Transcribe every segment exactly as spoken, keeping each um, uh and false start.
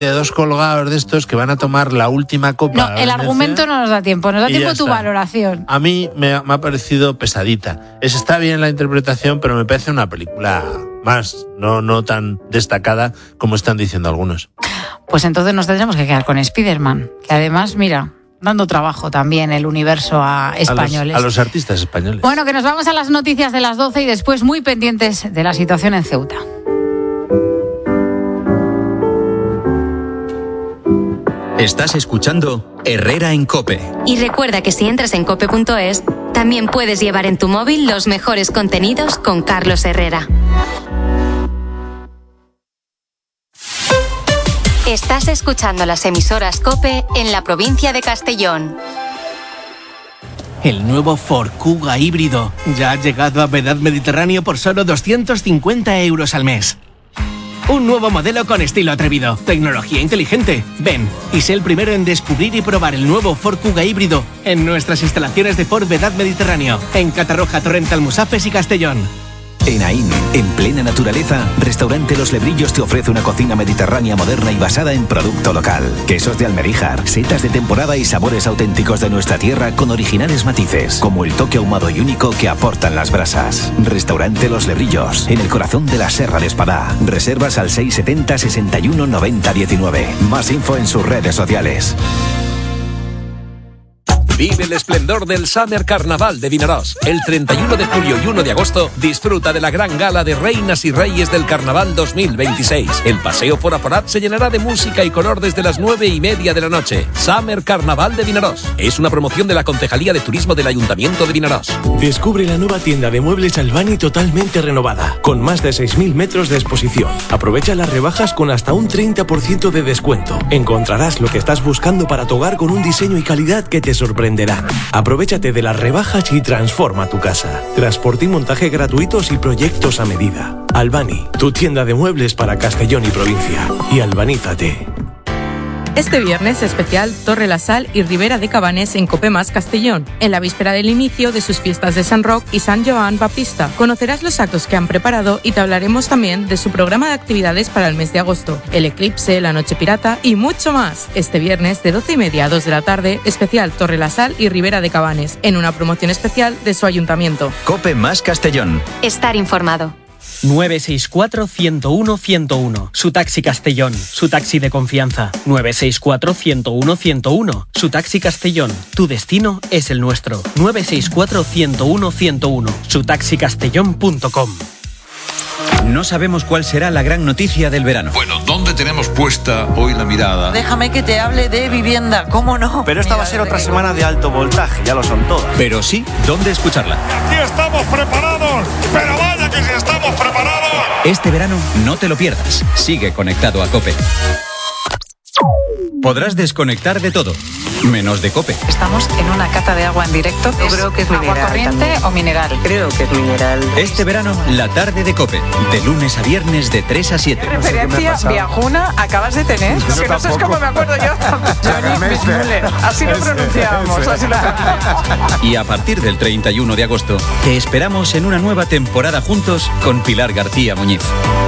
de dos colgados de estos que van a tomar la última copa. No, el argumento no nos da tiempo, nos da tiempo tu valoración. A mí me, me ha parecido pesadita. Es, está bien la interpretación, pero me parece una película más, no, no tan destacada como están diciendo algunos. Pues entonces nos tendremos que quedar con Spiderman, que además, mira, dando trabajo también el universo a españoles. A los, a los artistas españoles. Bueno, que nos vamos a las noticias de las doce y después muy pendientes de la situación en Ceuta. Estás escuchando Herrera en COPE. Y recuerda que si entras en cope punto es, también puedes llevar en tu móvil los mejores contenidos con Carlos Herrera. Estás escuchando las emisoras COPE en la provincia de Castellón. El nuevo Ford Kuga híbrido ya ha llegado a Vedad Mediterráneo por solo doscientos cincuenta euros al mes. Un nuevo modelo con estilo atrevido, tecnología inteligente. Ven y sé el primero en descubrir y probar el nuevo Ford Kuga híbrido en nuestras instalaciones de Ford Vedad Mediterráneo, en Catarroja, Torrent, Almusafes y Castellón. En Aín, en plena naturaleza, Restaurante Los Lebrillos te ofrece una cocina mediterránea moderna y basada en producto local. Quesos de Almeríjar, setas de temporada y sabores auténticos de nuestra tierra con originales matices, como el toque ahumado y único que aportan las brasas. Restaurante Los Lebrillos, en el corazón de la Serra de Espadá. Reservas al seis setenta, sesenta y uno, noventa, diecinueve. Más info en sus redes sociales. Vive el esplendor del Summer Carnaval de Vinaròs. El treinta y uno de julio y uno de agosto disfruta de la gran gala de Reinas y Reyes del Carnaval dos mil veintiséis. El paseo por Aforat se llenará de música y color desde las nueve y media de la noche. Summer Carnaval de Vinaròs. Es una promoción de la Concejalía de Turismo del Ayuntamiento de Vinaròs. Descubre la nueva tienda de muebles Albani totalmente renovada, con más de seis mil metros de exposición. Aprovecha las rebajas con hasta un treinta por ciento de descuento. Encontrarás lo que estás buscando para tu hogar con un diseño y calidad que te sorprenderán. Aprovechate de las rebajas y transforma tu casa. Transporte y montaje gratuitos y proyectos a medida. Albani, tu tienda de muebles para Castellón y provincia. Y albanízate. Este viernes especial Torre la Sal y Ribera de Cabanes en Copemas Castellón, en la víspera del inicio de sus fiestas de San Roc y San Joan Baptista. Conocerás los actos que han preparado y te hablaremos también de su programa de actividades para el mes de agosto, el eclipse, la noche pirata y mucho más. Este viernes de doce y media a dos de la tarde, especial Torre la Sal y Ribera de Cabanes, en una promoción especial de su ayuntamiento. COPE más Castellón. Estar informado. nueve seis cuatro, uno cero uno, uno cero uno. Su taxi Castellón, su taxi de confianza. nueve seis cuatro, uno cero uno, uno cero uno. Su taxi Castellón, tu destino es el nuestro. nueve seis cuatro, uno cero uno, uno cero uno. su taxi castellón punto com. No sabemos cuál será la gran noticia del verano. Bueno, ¿dónde tenemos puesta hoy la mirada? Déjame que te hable de vivienda, ¿cómo no? Pero esta Mira, va a ser otra semana de alto voltaje, ya lo son todas. Pero sí, ¿dónde escucharla? Aquí estamos preparados, pero vaya que si estamos preparados. Este verano no te lo pierdas. Sigue conectado a COPE. Podrás desconectar de todo, menos de COPE. Estamos en una cata de agua en directo. Yo creo que es agua mineral corriente también. o mineral. Creo que es mineral. Este verano, la tarde de COPE, de lunes a viernes de tres a siete. ¿Qué referencia viajuna acabas de tener? Lo que no sé es cómo me acuerdo yo. Así lo pronunciábamos. Así lo... Y a partir del treinta y uno de agosto, te esperamos en una nueva temporada juntos con Pilar García Muñiz.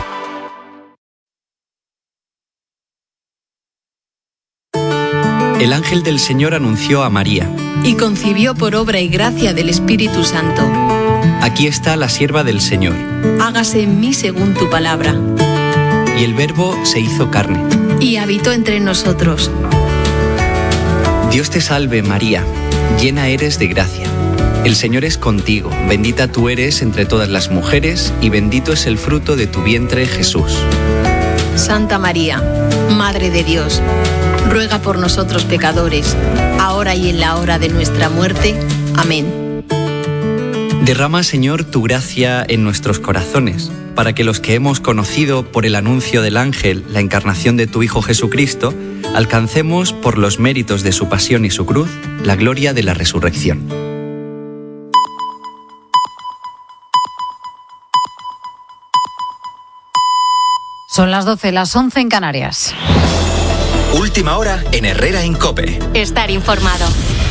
El ángel del Señor anunció a María. Y concibió por obra y gracia del Espíritu Santo. Aquí está la sierva del Señor. Hágase en mí según tu palabra. Y el Verbo se hizo carne. Y habitó entre nosotros. Dios te salve, María, llena eres de gracia. El Señor es contigo, bendita tú eres entre todas las mujeres, y bendito es el fruto de tu vientre, Jesús. Santa María, Madre de Dios, ruega por nosotros pecadores, ahora y en la hora de nuestra muerte. Amén. Derrama, Señor, tu gracia en nuestros corazones, para que los que hemos conocido por el anuncio del ángel la encarnación de tu Hijo Jesucristo, alcancemos, por los méritos de su pasión y su cruz, la gloria de la resurrección. Son las doce, las once en Canarias. Última hora en Herrera en COPE. Estar informado.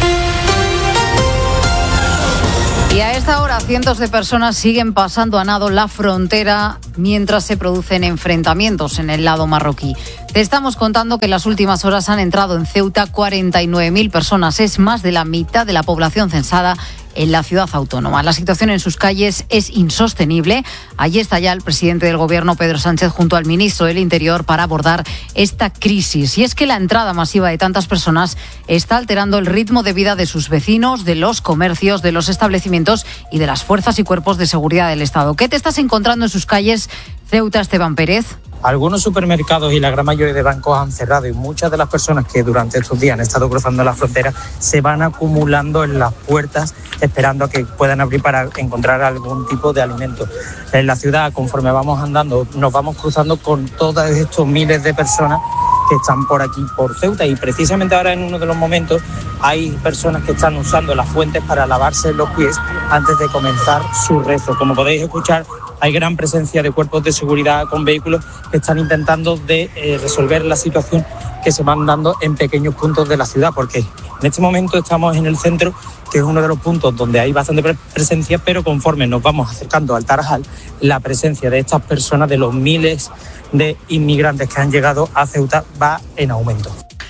Y a esta hora cientos de personas siguen pasando a nado la frontera mientras se producen enfrentamientos en el lado marroquí. Te estamos contando que en las últimas horas han entrado en Ceuta cuarenta y nueve mil personas. Es más de la mitad de la población censada en la ciudad autónoma. La situación en sus calles es insostenible. Allí está ya el presidente del Gobierno, Pedro Sánchez, junto al ministro del Interior para abordar esta crisis. Y es que la entrada masiva de tantas personas está alterando el ritmo de vida de sus vecinos, de los comercios, de los establecimientos y de las fuerzas y cuerpos de seguridad del Estado. ¿Qué te estás encontrando en sus calles, Ceuta, Esteban Pérez? Algunos supermercados y la gran mayoría de bancos han cerrado y muchas de las personas que durante estos días han estado cruzando la frontera se van acumulando en las puertas esperando a que puedan abrir para encontrar algún tipo de alimento. En la ciudad, conforme vamos andando, nos vamos cruzando con todos estos miles de personas que están por aquí, por Ceuta, y precisamente ahora en uno de los momentos hay personas que están usando las fuentes para lavarse los pies antes de comenzar su rezo. Como podéis escuchar, hay gran presencia de cuerpos de seguridad con vehículos que están intentando de eh, resolver la situación que se van dando en pequeños puntos de la ciudad, porque en este momento estamos en el centro, que es uno de los puntos donde hay bastante pre- presencia, pero conforme nos vamos acercando al Tarajal, la presencia de estas personas, de los miles de inmigrantes que han llegado a Ceuta, va en aumento.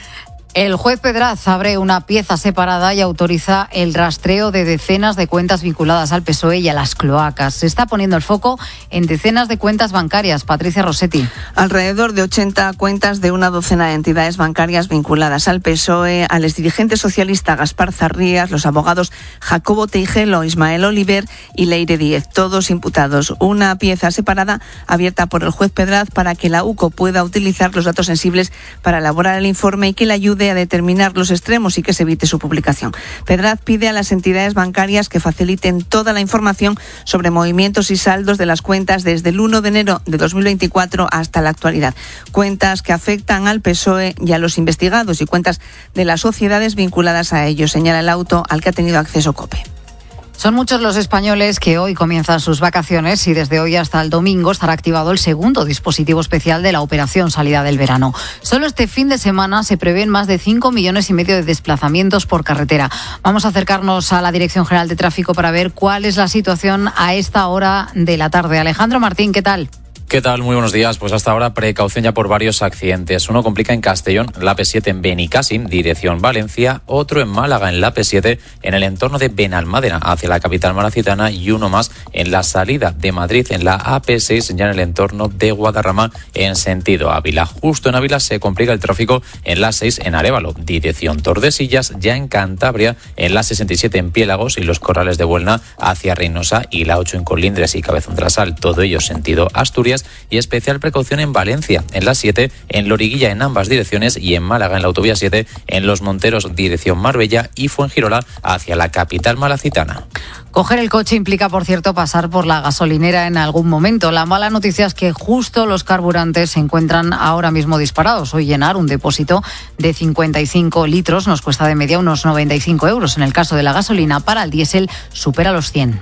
El juez Pedraz abre una pieza separada y autoriza el rastreo de decenas de cuentas vinculadas al P S O E y a las cloacas. Se está poniendo el foco en decenas de cuentas bancarias. Patricia Rossetti. Alrededor de ochenta cuentas de una docena de entidades bancarias vinculadas al P S O E, al exdirigente socialista Gaspar Zarrías, los abogados Jacobo Teijelo, Ismael Oliver y Leire Díez, todos imputados. Una pieza separada abierta por el juez Pedraz para que la U C O pueda utilizar los datos sensibles para elaborar el informe y que le ayude a determinar los extremos y que se evite su publicación. Pedraz pide a las entidades bancarias que faciliten toda la información sobre movimientos y saldos de las cuentas desde el uno de enero de dos mil veinticuatro hasta la actualidad. Cuentas que afectan al P S O E y a los investigados y cuentas de las sociedades vinculadas a ellos, señala el auto al que ha tenido acceso COPE. Son muchos los españoles que hoy comienzan sus vacaciones y desde hoy hasta el domingo estará activado el segundo dispositivo especial de la operación Salida del Verano. Solo este fin de semana se prevén más de cinco millones y medio de desplazamientos por carretera. Vamos a acercarnos a la Dirección General de Tráfico para ver cuál es la situación a esta hora de la tarde. Alejandro Martín, ¿qué tal? ¿Qué tal? Muy buenos días. Pues hasta ahora precaución ya por varios accidentes. Uno complica en Castellón, la P siete en Benicàssim, dirección Valencia. Otro en Málaga, en la P siete, en el entorno de Benalmádena, hacia la capital malacitana. Y uno más en la salida de Madrid, en la A P seis, ya en el entorno de Guadarrama, en sentido Ávila. Justo en Ávila se complica el tráfico en la seis, en Arévalo, dirección Tordesillas. Ya en Cantabria, en la sesenta y siete, en Piélagos y los Corrales de Buelna, hacia Reynosa. Y la ocho en Colindres y Cabezón Trasal, todo ello sentido Asturias. Y especial precaución en Valencia, en la siete, en Loriguilla en ambas direcciones y en Málaga en la autovía siete, en Los Monteros dirección Marbella y Fuengirola hacia la capital malacitana. Coger el coche implica, por cierto, pasar por la gasolinera en algún momento. La mala noticia es que justo los carburantes se encuentran ahora mismo disparados. Hoy llenar un depósito de cincuenta y cinco litros nos cuesta de media unos noventa y cinco euros. En el caso de la gasolina, para el diésel supera los cien.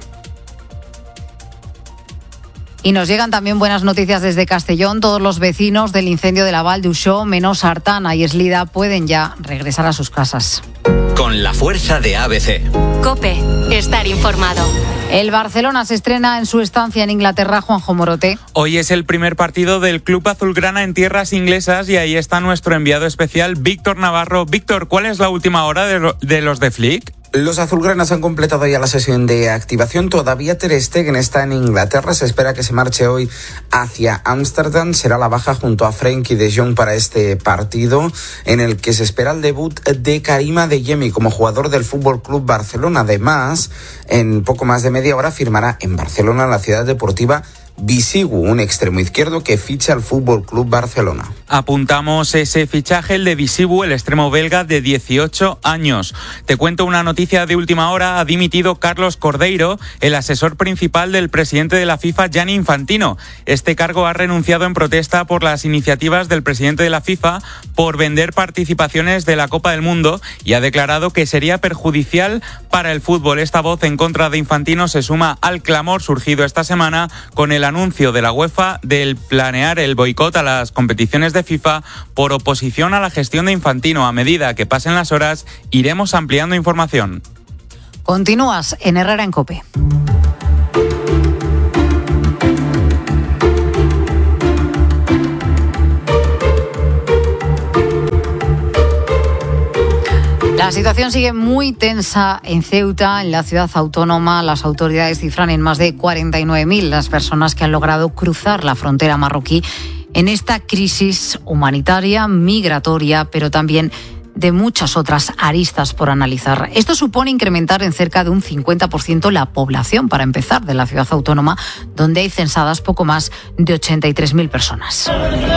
Y nos llegan también buenas noticias desde Castellón. Todos los vecinos del incendio de la Val d'Uixó, menos Artana y Eslida, pueden ya regresar a sus casas. Con la fuerza de A B C. COPE, estar informado. El Barcelona se estrena en su estancia en Inglaterra, Juanjo Morote. Hoy es el primer partido del club azulgrana en tierras inglesas y ahí está nuestro enviado especial, Víctor Navarro. Víctor, ¿cuál es la última hora de, lo, de los de Flick? Los azulgranas han completado ya la sesión de activación. Todavía Ter Stegen está en Inglaterra. Se espera que se marche hoy hacia Ámsterdam. Será la baja junto a Frenkie de Jong para este partido, en el que se espera el debut de Karim Adeyemi como jugador del F C Barcelona. Además, en poco más de media hora firmará en Barcelona, la ciudad deportiva, Bisigu, un extremo izquierdo que ficha al F C Barcelona. Apuntamos ese fichaje, el de Bisigu, el extremo belga de dieciocho años. Te cuento una noticia de última hora. Ha dimitido Carlos Cordeiro, el asesor principal del presidente de la FIFA, Gianni Infantino. Este cargo ha renunciado en protesta por las iniciativas del presidente de la FIFA por vender participaciones de la Copa del Mundo y ha declarado que sería perjudicial para el fútbol. Esta voz en contra de Infantino se suma al clamor surgido esta semana con el anuncio de la UEFA del planear el boicot a las competiciones de FIFA por oposición a la gestión de Infantino. A medida que pasen las horas, iremos ampliando información. Continúas en Herrera en COPE. La situación sigue muy tensa en Ceuta, en la ciudad autónoma. Las autoridades cifran en más de cuarenta y nueve mil las personas que han logrado cruzar la frontera marroquí en esta crisis humanitaria, migratoria, pero también de muchas otras aristas por analizar. Esto supone incrementar en cerca de un cincuenta por ciento la población, para empezar, de la ciudad autónoma, donde hay censadas poco más de ochenta y tres mil personas.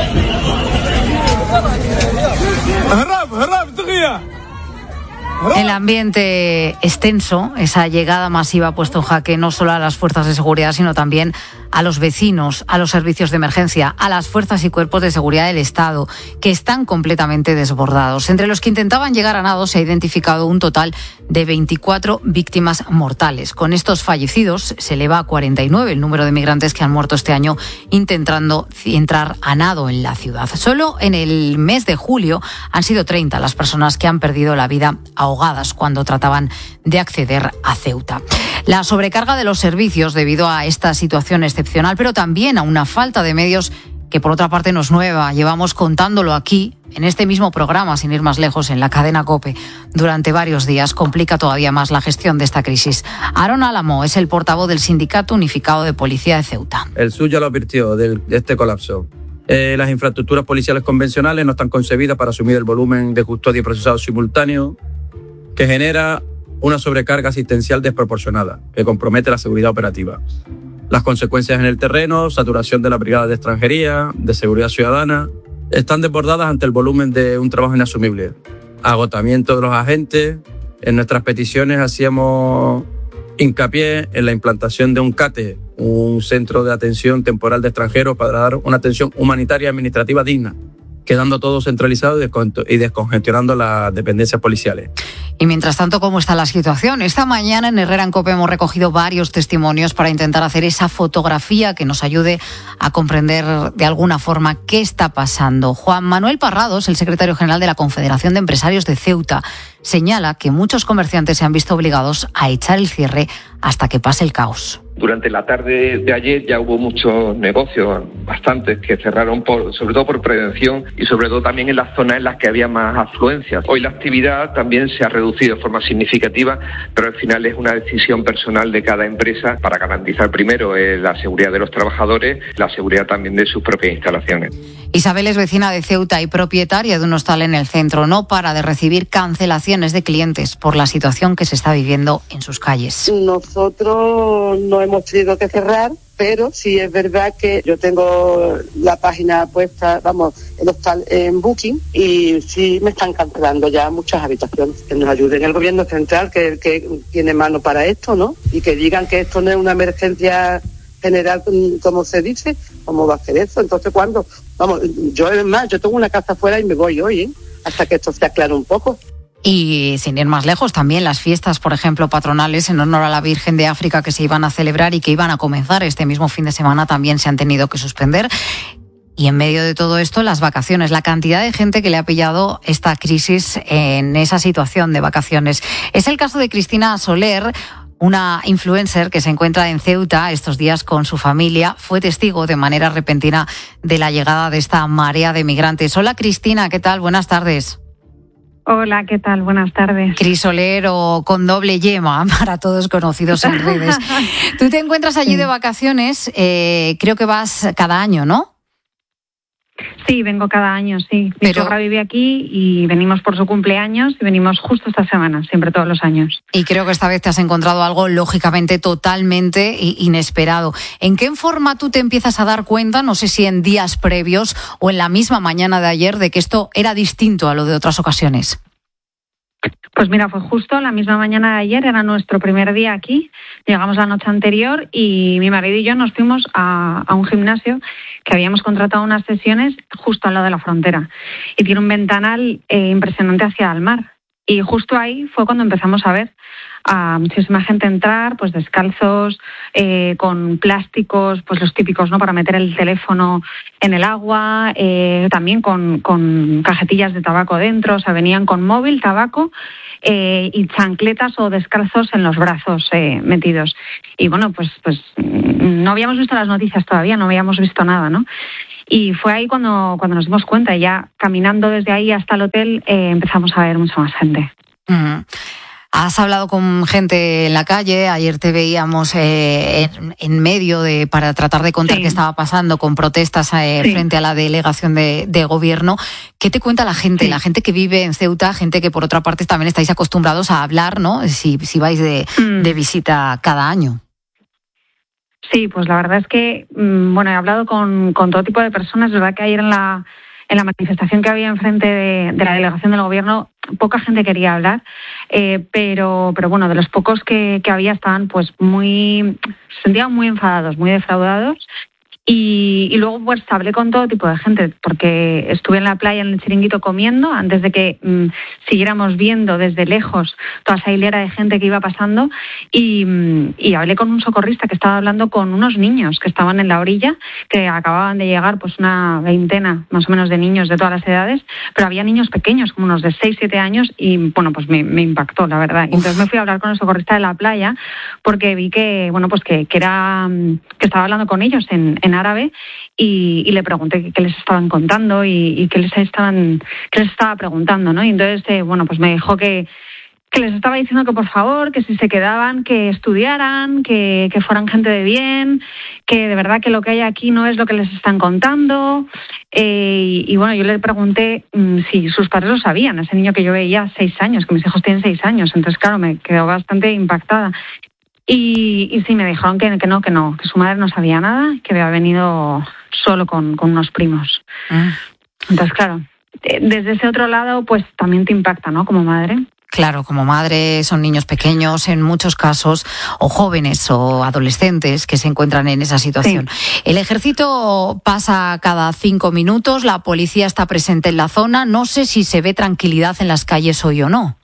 El ambiente es tenso. Esa llegada masiva ha puesto en jaque no solo a las fuerzas de seguridad, sino también a los vecinos, a los servicios de emergencia, a las fuerzas y cuerpos de seguridad del Estado, que están completamente desbordados. Entre los que intentaban llegar a nado se ha identificado un total de veinticuatro víctimas mortales. Con estos fallecidos se eleva a cuarenta y nueve el número de migrantes que han muerto este año intentando entrar a nado en la ciudad. Solo en el mes de julio han sido treinta las personas que han perdido la vida ahogadas cuando trataban de acceder a Ceuta. La sobrecarga de los servicios debido a esta situación excepcional, pero también a una falta de medios que por otra parte no es nueva. Llevamos contándolo aquí, en este mismo programa, sin ir más lejos, en la cadena COPE, durante varios días. Complica todavía más la gestión de esta crisis. Aaron Álamo es el portavoz del Sindicato Unificado de Policía de Ceuta. El S U ya lo advirtió de este colapso. Eh, las infraestructuras policiales convencionales no están concebidas para asumir el volumen de custodia y procesado simultáneo, que genera una sobrecarga asistencial desproporcionada, que compromete la seguridad operativa. Las consecuencias en el terreno, saturación de la brigada de extranjería, de seguridad ciudadana, están desbordadas ante el volumen de un trabajo inasumible. Agotamiento de los agentes. En nuestras peticiones hacíamos hincapié en la implantación de un CATE, un centro de atención temporal de extranjeros, para dar una atención humanitaria y administrativa digna, quedando todo centralizado y descongestionando las dependencias policiales. Y mientras tanto, ¿cómo está la situación? Esta mañana en Herrera en COPE hemos recogido varios testimonios para intentar hacer esa fotografía que nos ayude a comprender de alguna forma qué está pasando. Juan Manuel Parrados, el secretario general de la Confederación de Empresarios de Ceuta, señala que muchos comerciantes se han visto obligados a echar el cierre hasta que pase el caos. Durante la tarde de ayer ya hubo muchos negocios, bastantes, que cerraron por, sobre todo por prevención y sobre todo también en las zonas en las que había más afluencias. Hoy la actividad también se ha reducido de forma significativa, pero al final es una decisión personal de cada empresa para garantizar primero eh, la seguridad de los trabajadores, la seguridad también de sus propias instalaciones. Isabel es vecina de Ceuta y propietaria de un hostal en el centro. No para de recibir cancelaciones de clientes por la situación que se está viviendo en sus calles. Nosotros no hemos tenido que cerrar, pero sí es verdad que yo tengo la página puesta, vamos, el hostal en Booking, y sí me están cancelando ya muchas habitaciones. Que nos ayuden el gobierno central, que, que tiene mano para esto, ¿no? Y que digan que esto no es una emergencia general, como se dice. ¿Cómo va a hacer eso? Entonces, ¿cuándo? Vamos, yo es más, yo tengo una casa afuera y me voy hoy, ¿eh? Hasta que esto se aclare un poco. Y sin ir más lejos, también las fiestas, por ejemplo, patronales en honor a la Virgen de África que se iban a celebrar y que iban a comenzar este mismo fin de semana también se han tenido que suspender. Y en medio de todo esto, las vacaciones, la cantidad de gente que le ha pillado esta crisis en esa situación de vacaciones. Es el caso de Cristina Soler, una influencer que se encuentra en Ceuta estos días con su familia. Fue testigo de manera repentina de la llegada de esta marea de migrantes. Hola Cristina, ¿qué tal? Buenas tardes. Hola, ¿qué tal? Buenas tardes. Cris Soler, o con doble yema, para todos conocidos en redes. Tú te encuentras allí de vacaciones, eh, creo que vas cada año, ¿no? Sí, vengo cada año, sí. Mi Pero... suegra vive aquí y venimos por su cumpleaños y venimos justo esta semana, siempre todos los años. Y creo que esta vez te has encontrado algo, lógicamente, totalmente inesperado. ¿En qué forma tú te empiezas a dar cuenta, no sé si en días previos o en la misma mañana de ayer, de que esto era distinto a lo de otras ocasiones? Pues mira, fue justo la misma mañana de ayer, era nuestro primer día aquí. Llegamos la noche anterior y mi marido y yo nos fuimos a, a un gimnasio que habíamos contratado unas sesiones justo al lado de la frontera. Y tiene un ventanal eh, impresionante hacia el mar. Y justo ahí fue cuando empezamos a ver a muchísima gente entrar, pues descalzos, eh, con plásticos, pues los típicos, ¿no? Para meter el teléfono en el agua, eh, también con, con cajetillas de tabaco dentro, o sea, venían con móvil, tabaco eh, y chancletas o descalzos en los brazos eh, metidos. Y bueno, pues, pues no habíamos visto las noticias todavía, no habíamos visto nada, ¿no? Y fue ahí cuando, cuando nos dimos cuenta, y ya caminando desde ahí hasta el hotel eh, empezamos a ver mucha más gente. Uh-huh. Has hablado con gente en la calle, ayer te veíamos eh, en, en medio de para tratar de contar sí. qué estaba pasando con protestas eh, sí. frente a la delegación de, de gobierno. ¿Qué te cuenta la gente? Sí. La gente que vive en Ceuta, gente que por otra parte también estáis acostumbrados a hablar, ¿no? Si, si vais de, mm. de visita cada año. Sí, pues la verdad es que, bueno, he hablado con, con todo tipo de personas. Es verdad que ayer en la... En la manifestación que había enfrente de, de la delegación del gobierno, poca gente quería hablar, eh, pero, pero bueno, de los pocos que, que había estaban pues muy, se sentían muy enfadados, muy defraudados. Y, y luego pues hablé con todo tipo de gente, porque estuve en la playa, en el Chiringuito, comiendo, antes de que mmm, siguiéramos viendo desde lejos toda esa hilera de gente que iba pasando, y, y hablé con un socorrista que estaba hablando con unos niños que estaban en la orilla, que acababan de llegar, pues una veintena más o menos de niños de todas las edades, pero había niños pequeños, como unos de seis, siete años, y bueno, pues me, me impactó, la verdad. Y entonces me fui a hablar con el socorrista de la playa, porque vi que, bueno, pues que, que era, que estaba hablando con ellos en, en árabe, y, y le pregunté qué les estaban contando y, y qué les estaban qué les estaba preguntando, ¿no? Y entonces eh, bueno, pues me dijo que que les estaba diciendo que por favor, que si se quedaban, que estudiaran, que, que fueran gente de bien, que de verdad que lo que hay aquí no es lo que les están contando. Eh, y, y bueno, yo le pregunté mmm, si sus padres lo sabían, ese niño que yo veía seis años, que mis hijos tienen seis años, entonces claro, me quedó bastante impactada. Y, y sí, me dijeron que, que no, que no, que su madre no sabía nada, que había venido solo con, con unos primos. Ah. Entonces, claro, desde ese otro lado, pues también te impacta, ¿no? Como madre. Claro, como madre son niños pequeños en muchos casos, o jóvenes o adolescentes que se encuentran en esa situación. Sí. El ejército pasa cada cinco minutos, la policía está presente en la zona. No sé si se ve tranquilidad en las calles hoy o no.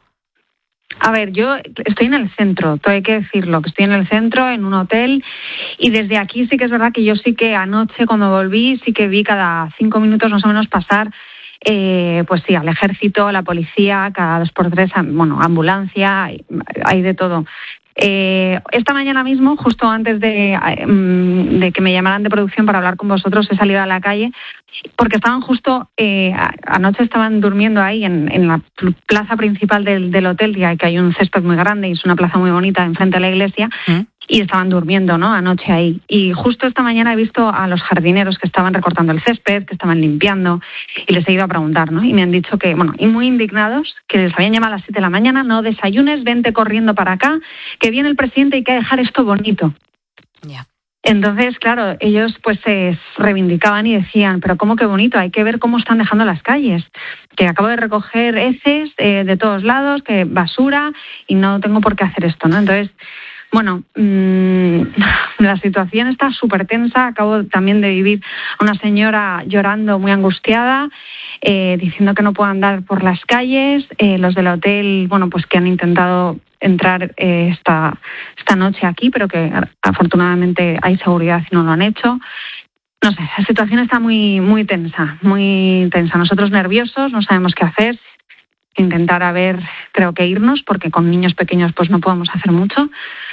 A ver, yo estoy en el centro, todo hay que decirlo, que estoy en el centro, en un hotel, y desde aquí sí que es verdad que yo sí que anoche cuando volví sí que vi cada cinco minutos más o menos pasar, eh, pues sí, al ejército, a la policía, cada dos por tres, bueno, ambulancia, hay, hay de todo. Eh, esta mañana mismo, justo antes de, de que me llamaran de producción para hablar con vosotros, he salido a la calle porque estaban justo, eh, anoche estaban durmiendo ahí en, en la plaza principal del, del hotel, ya que hay un césped muy grande y es una plaza muy bonita enfrente de la iglesia, ¿Mm? Y estaban durmiendo, ¿no?, anoche ahí. Y justo esta mañana he visto a los jardineros que estaban recortando el césped, que estaban limpiando, y les he ido a preguntar, ¿no? Y me han dicho que, bueno, y muy indignados, que les habían llamado a las siete de la mañana, no desayunes, vente corriendo para acá, que viene el presidente y hay que dejar esto bonito. Ya. Yeah. Entonces, claro, ellos pues se reivindicaban y decían, pero cómo que bonito, hay que ver cómo están dejando las calles, que acabo de recoger heces eh, de todos lados, que basura, y no tengo por qué hacer esto, ¿no? Entonces, bueno, mmm, la situación está súper tensa. Acabo también de vivir a una señora llorando muy angustiada, eh, diciendo que no puede andar por las calles. Eh, los del hotel, bueno, pues que han intentado entrar eh, esta, esta noche aquí, pero que afortunadamente hay seguridad y no lo han hecho. No sé, la situación está muy, muy tensa, muy tensa. Nosotros nerviosos, no sabemos qué hacer. Intentar a ver, creo que irnos, porque con niños pequeños pues no podemos hacer mucho.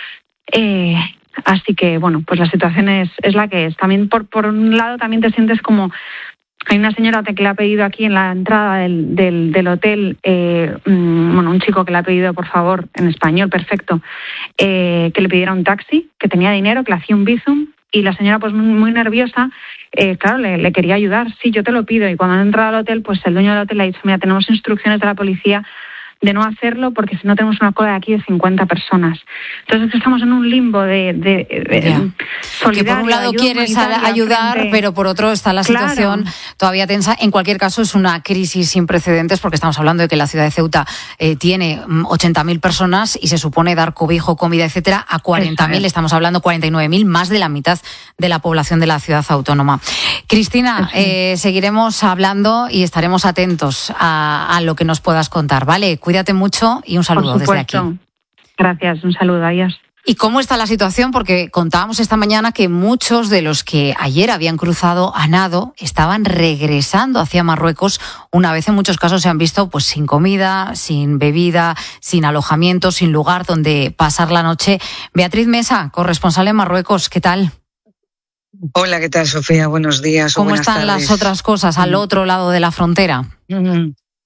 Eh, así que, bueno, pues la situación es, es la que es. También, por, por un lado, también te sientes como... Hay una señora que le ha pedido aquí en la entrada del, del, del hotel, eh, bueno, un chico que le ha pedido, por favor, en español, perfecto, eh, que le pidiera un taxi, que tenía dinero, que le hacía un bizum, y la señora, pues muy, muy nerviosa, eh, claro, le, le quería ayudar. Sí, yo te lo pido. Y cuando han entrado al hotel, pues el dueño del hotel le ha dicho, mira, tenemos instrucciones de la policía de no hacerlo porque si no tenemos una cola de aquí de cincuenta personas. Entonces estamos en un limbo de, de, de solidario. Que por un lado quieres ayudar, frente... pero por otro está la situación claro. todavía tensa. En cualquier caso es una crisis sin precedentes porque estamos hablando de que la ciudad de Ceuta eh, tiene ochenta mil personas y se supone dar cobijo, comida, etcétera, a cuarenta mil. Estamos hablando cuarenta y nueve mil, más de la mitad de la población de la ciudad autónoma. Cristina, eh, seguiremos hablando y estaremos atentos a, a lo que nos puedas contar, ¿vale? Cuídate mucho y un saludo desde aquí. Gracias, un saludo, adiós. ¿Y cómo está la situación? Porque contábamos esta mañana que muchos de los que ayer habían cruzado a nado estaban regresando hacia Marruecos. Una vez en muchos casos se han visto pues sin comida, sin bebida, sin alojamiento, sin lugar donde pasar la noche. Beatriz Mesa, corresponsal en Marruecos, ¿qué tal? Hola, ¿qué tal, Sofía? Buenos días. ¿Cómo buenas están tardes. las otras cosas al otro lado de la frontera? Mm-hmm.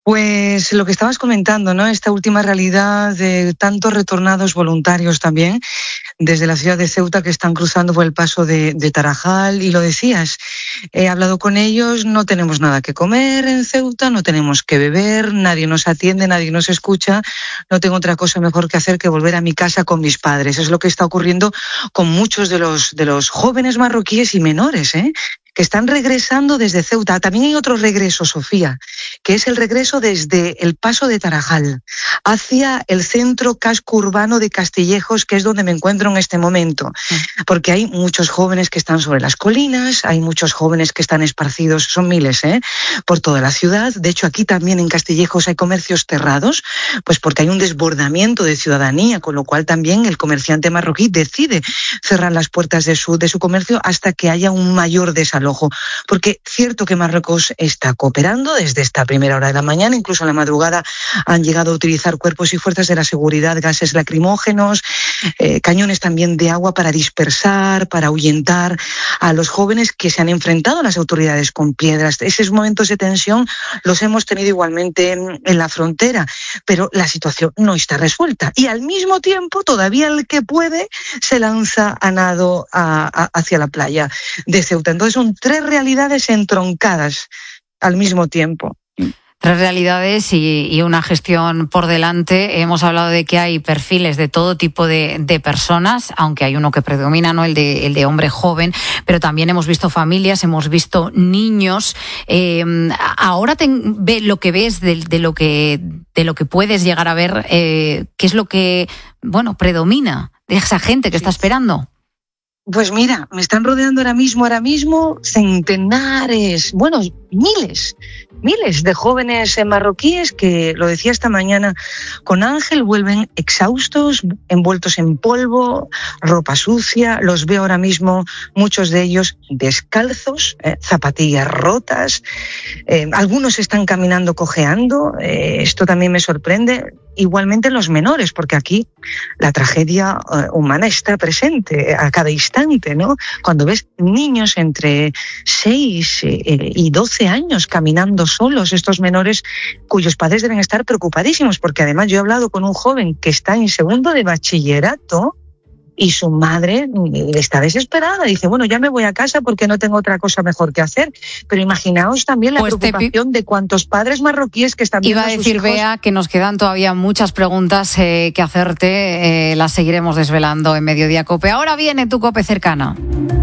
Pues lo que estabas comentando, ¿no? Esta última realidad de tantos retornados voluntarios también desde la ciudad de Ceuta que están cruzando por el paso de, de Tarajal, y lo decías, he hablado con ellos, no tenemos nada que comer en Ceuta, no tenemos que beber, nadie nos atiende, nadie nos escucha, no tengo otra cosa mejor que hacer que volver a mi casa con mis padres. Es lo que está ocurriendo con muchos de los, de los jóvenes marroquíes y menores, ¿eh? que están regresando desde Ceuta. También hay otro regreso, Sofía, que es el regreso desde el paso de Tarajal hacia el centro casco urbano de Castillejos, que es donde me encuentro en este momento, porque hay muchos jóvenes que están sobre las colinas, hay muchos jóvenes que están esparcidos, son miles, ¿eh? por toda la ciudad. De hecho, aquí también en Castillejos hay comercios cerrados, pues porque hay un desbordamiento de ciudadanía, con lo cual también el comerciante marroquí decide cerrar las puertas de su, de su comercio hasta que haya un mayor desalojo. Porque cierto que Marruecos está cooperando desde esta primera hora de la mañana, incluso en la madrugada han llegado a utilizar cuerpos y fuerzas de la seguridad, gases lacrimógenos, eh, cañones también de agua para dispersar, para ahuyentar a los jóvenes que se han enfrentado a las autoridades con piedras. Esos momentos de tensión los hemos tenido igualmente en, en la frontera, pero la situación no está resuelta. Y al mismo tiempo, todavía el que puede se lanza a nado a, a, hacia la playa de Ceuta. Entonces son tres realidades entroncadas al mismo tiempo. Tres realidades y, y una gestión por delante. Hemos hablado de que hay perfiles de todo tipo de, de personas, aunque hay uno que predomina, ¿no? El de, el de hombre joven, pero también hemos visto familias, hemos visto niños. Eh, ahora te, ve lo que ves de, de lo que de lo que puedes llegar a ver, eh, ¿qué es lo que bueno predomina de esa gente que está esperando? Pues mira, me están rodeando ahora mismo, ahora mismo, centenares, bueno, miles, miles de jóvenes marroquíes que, lo decía esta mañana con Ángel, vuelven exhaustos, envueltos en polvo, ropa sucia. Los veo ahora mismo, muchos de ellos descalzos, eh, zapatillas rotas, eh, algunos están caminando cojeando, eh, esto también me sorprende. Igualmente los menores, porque aquí la tragedia uh, humana está presente a cada instante, ¿no? Cuando ves niños entre seis y doce años caminando solos, estos menores cuyos padres deben estar preocupadísimos, porque además yo he hablado con un joven que está en segundo de bachillerato y su madre está desesperada. Dice, bueno, ya me voy a casa porque no tengo otra cosa mejor que hacer. Pero imaginaos también la pues preocupación te... de cuántos padres marroquíes que están viendo Iba a decir, sus hijos. Bea, que nos quedan todavía muchas preguntas eh, que hacerte. Eh, las seguiremos desvelando en Mediodía Cope. Ahora viene tu Cope cercana.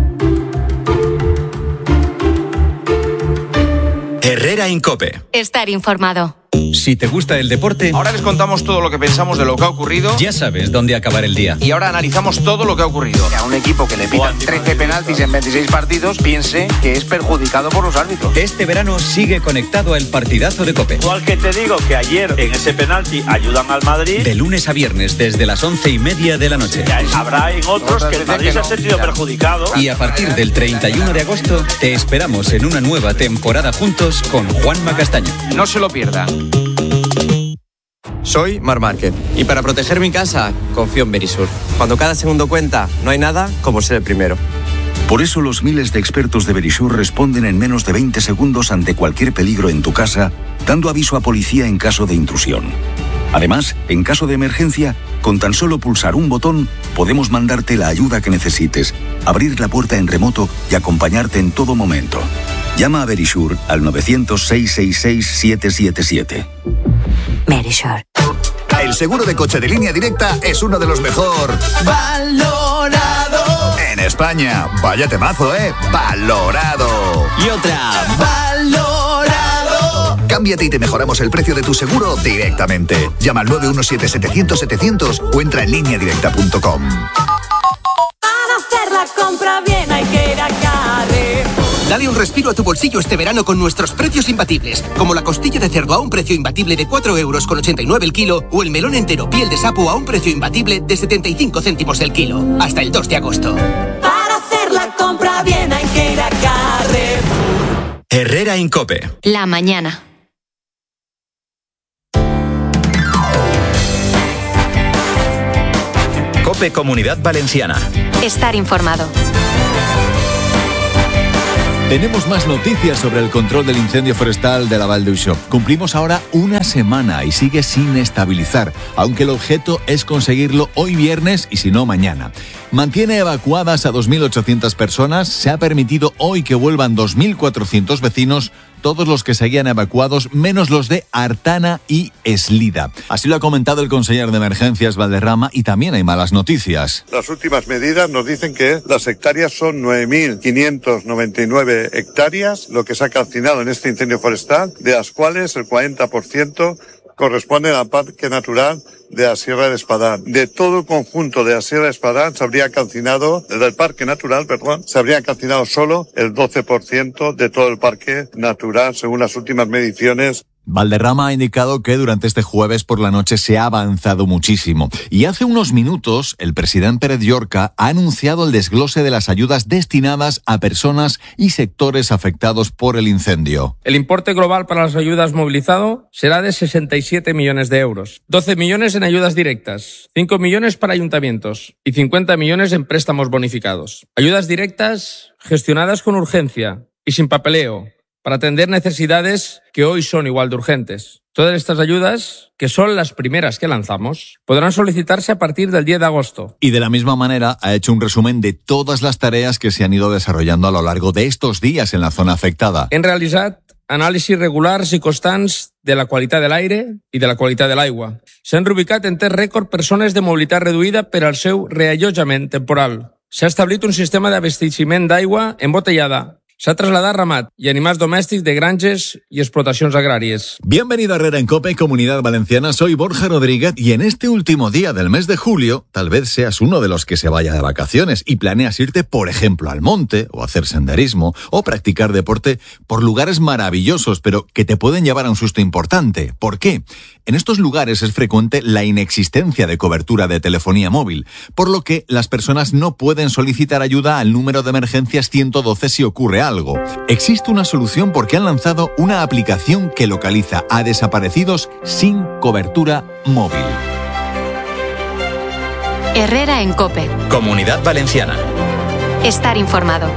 Herrera Incope. Estar informado. Si te gusta el deporte, ahora les contamos todo lo que pensamos de lo que ha ocurrido. Ya sabes dónde acabar el día. Y ahora analizamos todo lo que ha ocurrido. A un equipo que le pitan trece penaltis en veintiséis partidos, piense que es perjudicado por los árbitros. Este verano sigue conectado al partidazo de COPE. Igual que te digo que ayer en ese penalti ayudan al Madrid. De lunes a viernes desde las once y media de la noche. Ya, habrá en otros que el Madrid que no, se ha sentido claro. perjudicado. Y a partir del treinta y uno de agosto te esperamos en una nueva temporada juntos con Juanma Castaño. No se lo pierda. Soy Mar Márquez y para proteger mi casa confío en Verisur. Cuando cada segundo cuenta, no hay nada como ser el primero. Por eso los miles de expertos de Verisur responden en menos de veinte segundos ante cualquier peligro en tu casa, dando aviso a policía en caso de intrusión. Además, en caso de emergencia, con tan solo pulsar un botón, podemos mandarte la ayuda que necesites, abrir la puerta en remoto y acompañarte en todo momento. Llama a Verisur al nueve cero cero, seis seis seis, siete siete siete. Verisur. El seguro de coche de Línea Directa es uno de los mejor valorado en España. Vaya temazo, ¿eh? Valorado. Y otra. Valorado. Cámbiate y te mejoramos el precio de tu seguro directamente. Llama al nueve uno siete, setecientos, setecientos o entra en línea directa punto com. Para hacer la compra bien hay que ir a Carrefour. Dale un respiro a tu bolsillo este verano con nuestros precios imbatibles, como la costilla de cerdo a un precio imbatible de cuatro euros con ochenta y nueve el kilo o el melón entero piel de sapo a un precio imbatible de setenta y cinco céntimos el kilo, hasta el dos de agosto. Para hacer la compra bien hay que ir a Carrefour. Herrera Incope. La mañana. Cope Comunidad Valenciana. Estar informado. Tenemos más noticias sobre el control del incendio forestal de la Val d'Uixó. Cumplimos ahora una semana y sigue sin estabilizar, aunque el objeto es conseguirlo hoy viernes y si no mañana. Mantiene evacuadas a dos mil ochocientas personas, se ha permitido hoy que vuelvan dos mil cuatrocientos vecinos, todos los que seguían evacuados, menos los de Artana y Eslida. Así lo ha comentado el conseller de Emergencias, Valderrama, y también hay malas noticias. Las últimas medidas nos dicen que las hectáreas son nueve mil quinientos noventa y nueve hectáreas, lo que se ha calcinado en este incendio forestal, de las cuales el cuarenta por ciento corresponde al Parque Natural de la Sierra de Espadán. De todo el conjunto de la Sierra de Espadán se habría calcinado, del Parque Natural, perdón, se habría calcinado solo el doce por ciento de todo el Parque Natural, según las últimas mediciones. Valderrama ha indicado que durante este jueves por la noche se ha avanzado muchísimo. Y hace unos minutos, el presidente Pérez Llorca ha anunciado el desglose de las ayudas destinadas a personas y sectores afectados por el incendio. El importe global para las ayudas movilizado será de sesenta y siete millones de euros. doce millones en ayudas directas, cinco millones para ayuntamientos y cincuenta millones en préstamos bonificados. Ayudas directas gestionadas con urgencia y sin papeleo, para atender necesidades que hoy son igual de urgentes. Todas estas ayudas, que son las primeras que lanzamos, podrán solicitarse a partir del diez de agosto. Y de la misma manera ha hecho un resumen de todas las tareas que se han ido desarrollando a lo largo de estos días en la zona afectada. Hem realitzat anàlisis regulars i constants de la qualitat de l'aire i de la qualitat de l'aigua. S'han reubicat en temps rècord persones de mobilitat reduïda per al seu reallotjament temporal. S'ha establit un sistema d'abasteciment d'aigua embotellada. Se ha trasladado ramat y animales domésticos de granges y explotaciones agrarias. Bienvenido a Herrera en COPE, Comunidad Valenciana. Soy Borja Rodríguez y en este último día del mes de julio, tal vez seas uno de los que se vaya de vacaciones y planeas irte, por ejemplo, al monte o hacer senderismo o practicar deporte por lugares maravillosos, pero que te pueden llevar a un susto importante. ¿Por qué? En estos lugares es frecuente la inexistencia de cobertura de telefonía móvil, por lo que las personas no pueden solicitar ayuda al número de emergencias ciento doce si ocurre algo. Algo. Existe una solución porque han lanzado una aplicación que localiza a desaparecidos sin cobertura móvil. Herrera en COPE. Comunidad Valenciana. Estar informado.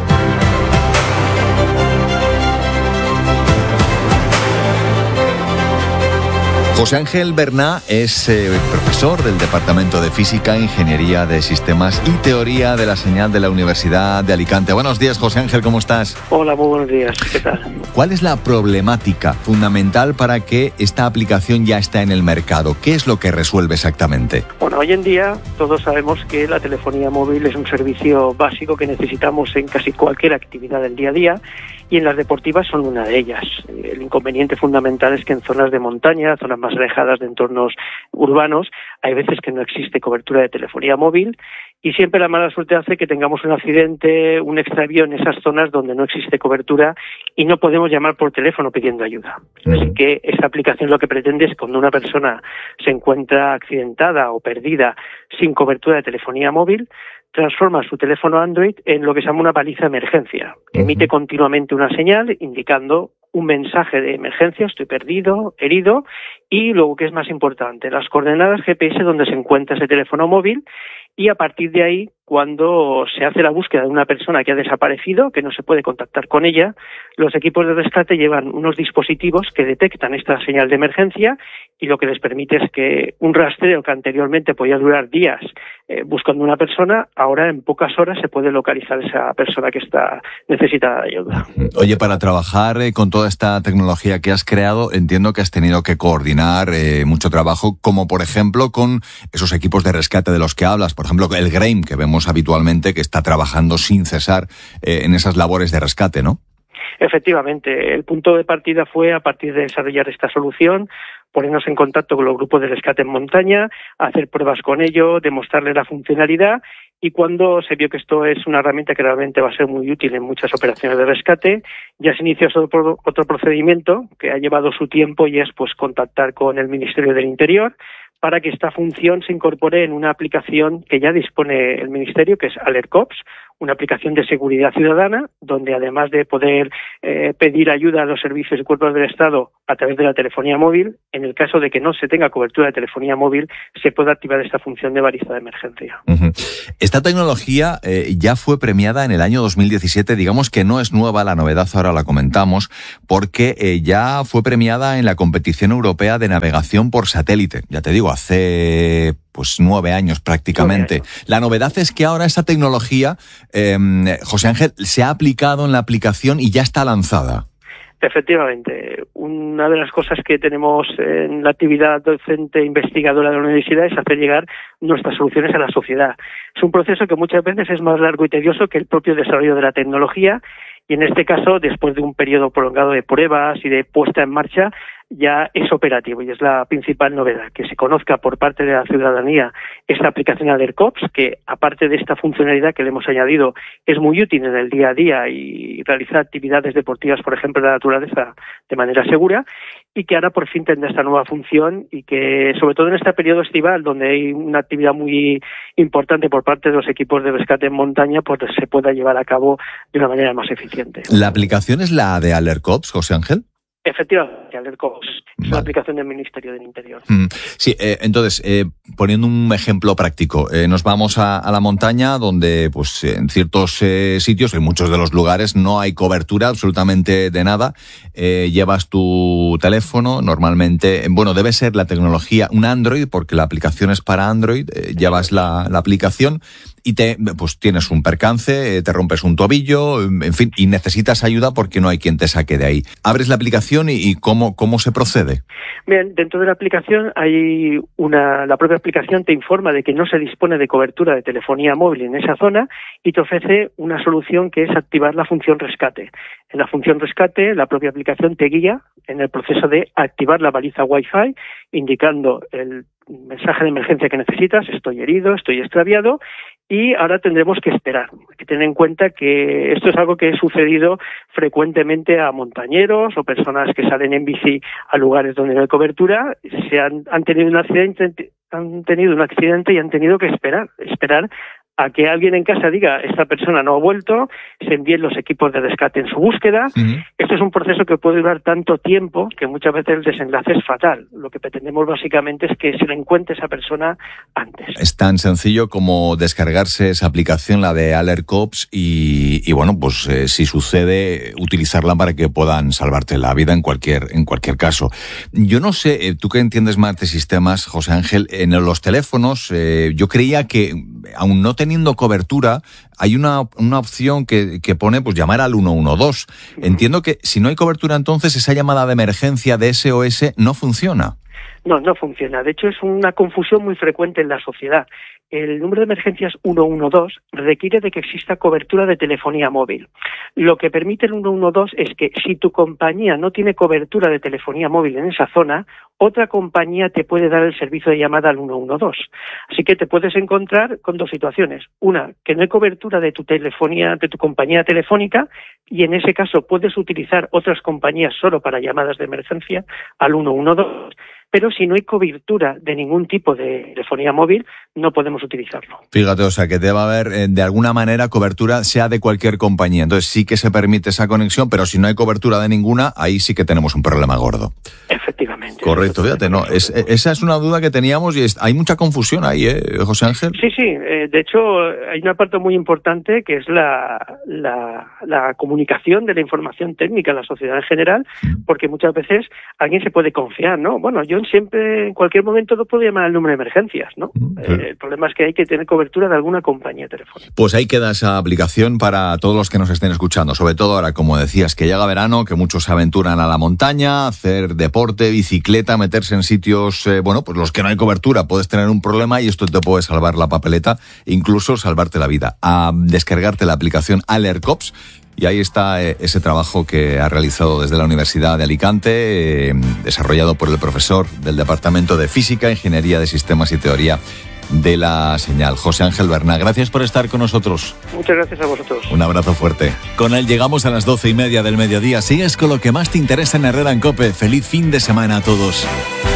José Ángel Berná es eh, profesor del Departamento de Física, Ingeniería de Sistemas y Teoría de la Señal de la Universidad de Alicante. Buenos días, José Ángel, ¿cómo estás? Hola, muy buenos días, ¿qué tal? ¿Cuál es la problemática fundamental para que esta aplicación ya esté en el mercado? ¿Qué es lo que resuelve exactamente? Bueno, hoy en día todos sabemos que la telefonía móvil es un servicio básico que necesitamos en casi cualquier actividad del día a día, y en las deportivas son una de ellas. El inconveniente fundamental es que en zonas de montaña, zonas más alejadas de entornos urbanos, hay veces que no existe cobertura de telefonía móvil, y siempre la mala suerte hace que tengamos un accidente, un extravío en esas zonas donde no existe cobertura y no podemos llamar por teléfono pidiendo ayuda. Así que esta aplicación lo que pretende es cuando una persona se encuentra accidentada o perdida sin cobertura de telefonía móvil, transforma su teléfono Android en lo que se llama una baliza de emergencia. Emite continuamente una señal indicando un mensaje de emergencia, estoy perdido, herido, y luego, que es más importante, las coordenadas G P S donde se encuentra ese teléfono móvil, y a partir de ahí, cuando se hace la búsqueda de una persona que ha desaparecido, que no se puede contactar con ella, los equipos de rescate llevan unos dispositivos que detectan esta señal de emergencia, y lo que les permite es que un rastreo que anteriormente podía durar días eh, buscando una persona, ahora en pocas horas se puede localizar esa persona que está necesitada de ayuda. Oye, para trabajar eh, con toda esta tecnología que has creado, entiendo que has tenido que coordinar eh, mucho trabajo, como por ejemplo con esos equipos de rescate de los que hablas, por ejemplo el GRAIM, que vemos habitualmente que está trabajando sin cesar eh, en esas labores de rescate, ¿no? Efectivamente, el punto de partida fue, a partir de desarrollar esta solución, ponernos en contacto con los grupos de rescate en montaña, hacer pruebas con ello, demostrarles la funcionalidad, y cuando se vio que esto es una herramienta que realmente va a ser muy útil en muchas operaciones de rescate, ya se inició otro, otro procedimiento que ha llevado su tiempo, y es pues contactar con el Ministerio del Interior para que esta función se incorpore en una aplicación que ya dispone el Ministerio, que es AlertCops, una aplicación de seguridad ciudadana, donde además de poder eh, pedir ayuda a los servicios y cuerpos del Estado a través de la telefonía móvil, en el caso de que no se tenga cobertura de telefonía móvil, se puede activar esta función de baliza de emergencia. Uh-huh. Esta tecnología eh, ya fue premiada en el año dos mil diecisiete, digamos que no es nueva la novedad, ahora la comentamos, porque eh, ya fue premiada en la competición europea de navegación por satélite, ya te digo, hace pues nueve años prácticamente. Nueve años. La novedad es que ahora esta tecnología, eh, José Ángel, se ha aplicado en la aplicación y ya está lanzada. Efectivamente, una de las cosas que tenemos en la actividad docente investigadora de la universidad es hacer llegar nuestras soluciones a la sociedad. Es un proceso que muchas veces es más largo y tedioso que el propio desarrollo de la tecnología, y en este caso, después de un periodo prolongado de pruebas y de puesta en marcha, ya es operativo, y es la principal novedad, que se conozca por parte de la ciudadanía esta aplicación AlertCops, que aparte de esta funcionalidad que le hemos añadido, es muy útil en el día a día y realiza actividades deportivas, por ejemplo, en la naturaleza, de manera segura, y que ahora por fin tendrá esta nueva función, y que sobre todo en este periodo estival, donde hay una actividad muy importante por parte de los equipos de rescate en montaña, pues se pueda llevar a cabo de una manera más eficiente. ¿La aplicación es la de AlertCops, José Ángel? Efectivamente, AlertCops es vale. una aplicación del Ministerio del Interior. Mm, sí, eh, entonces, eh, poniendo un ejemplo práctico, eh, nos vamos a, a la montaña donde pues en ciertos eh, sitios, en muchos de los lugares, no hay cobertura absolutamente de nada. Eh, llevas tu teléfono, normalmente, bueno, debe ser la tecnología, un Android, porque la aplicación es para Android, eh, llevas la, la aplicación y te pues tienes un percance, eh, te rompes un tobillo, en fin, y necesitas ayuda porque no hay quien te saque de ahí. Abres la aplicación y, y ¿cómo, cómo se procede? Bien, dentro de la aplicación hay una, la propia aplicación te informa de que no se dispone de cobertura de telefonía móvil en esa zona y te ofrece una solución que es activar la función rescate. En la función rescate, la propia aplicación te guía en el proceso de activar la baliza Wi-Fi, indicando el mensaje de emergencia que necesitas: estoy herido, estoy extraviado, y ahora tendremos que esperar. Hay que tener en cuenta que esto es algo que ha sucedido frecuentemente a montañeros o personas que salen en bici a lugares donde no hay cobertura, se han, han tenido un accidente, han tenido un accidente y han tenido que esperar, esperar a que alguien en casa diga esta persona no ha vuelto, se envíen los equipos de rescate en su búsqueda. Uh-huh. Esto es un proceso que puede durar tanto tiempo que muchas veces el desenlace es fatal. Lo que pretendemos básicamente es que se le encuentre esa persona antes. Es tan sencillo como descargarse esa aplicación, la de AlertCops, y, y bueno, pues eh, si sucede, utilizarla para que puedan salvarte la vida en cualquier, en cualquier caso. Yo no sé, eh, tú que entiendes más de sistemas, José Ángel, en los teléfonos, eh, yo creía que aún no teniendo cobertura, hay una, una opción que, que pone pues llamar al uno uno dos. Entiendo que si no hay cobertura, entonces esa llamada de emergencia de S O S no funciona. No, no funciona. De hecho, es una confusión muy frecuente en la sociedad. El número de emergencias uno uno dos requiere de que exista cobertura de telefonía móvil. Lo que permite el uno uno dos es que si tu compañía no tiene cobertura de telefonía móvil en esa zona, otra compañía te puede dar el servicio de llamada al uno uno dos. Así que te puedes encontrar con dos situaciones. Una, que no hay cobertura de tu telefonía, de tu compañía telefónica, y en ese caso puedes utilizar otras compañías solo para llamadas de emergencia al uno uno dos. Pero si no hay cobertura de ningún tipo de telefonía móvil, no podemos utilizarlo. Fíjate, o sea, que debe haber, eh, de alguna manera, cobertura, sea de cualquier compañía. Entonces sí que se permite esa conexión, pero si no hay cobertura de ninguna, ahí sí que tenemos un problema gordo. Efectivamente. Correcto, fíjate, no, es, esa es una duda que teníamos y es, hay mucha confusión ahí, ¿eh, José Ángel? Sí, sí, eh, de hecho hay una parte muy importante que es la, la, la comunicación de la información técnica en la sociedad en general, porque muchas veces alguien se puede confiar, ¿no? Bueno, yo siempre, en cualquier momento, no puedo llamar al número de emergencias, ¿no? Sí. Eh, el problema es que hay que tener cobertura de alguna compañía telefónica. Pues ahí queda esa aplicación para todos los que nos estén escuchando, sobre todo ahora, como decías, que llega verano, que muchos se aventuran a la montaña, hacer deporte, bicicleta, meterse en sitios, eh, bueno, pues los que no hay cobertura, puedes tener un problema y esto te puede salvar la papeleta, incluso salvarte la vida. A descargarte la aplicación AlertCops. Y ahí está eh, ese trabajo que ha realizado desde la Universidad de Alicante, eh, desarrollado por el profesor del Departamento de Física, Ingeniería de Sistemas y Teoría de la Señal, José Ángel Bernal. Gracias por estar con nosotros. Muchas gracias a vosotros. Un abrazo fuerte. Con él llegamos a las doce y media del mediodía. Sigues con lo que más te interesa en Herrera en COPE. Feliz fin de semana a todos.